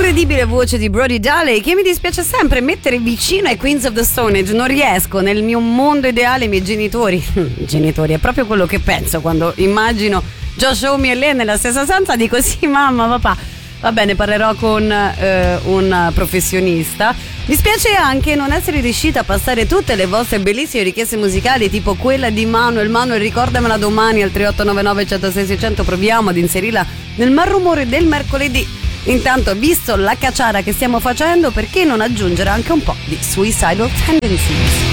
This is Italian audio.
L'incredibile voce di Brody Daly, che mi dispiace sempre mettere vicino ai Queens of the Stone Age. Non riesco, nel mio mondo ideale i miei genitori è proprio quello che penso quando immagino Josh Homme e lei nella stessa stanza. Dico sì mamma, papà, va bene, parlerò con un professionista. Mi spiace anche non essere riuscita a passare tutte le vostre bellissime richieste musicali, tipo quella di Manuel, ricordamela domani al 3899 106 600. Proviamo ad inserirla nel malumore del mercoledì. Intanto, visto la cacciara che stiamo facendo, perché non aggiungere anche un po' di Suicidal Tendencies?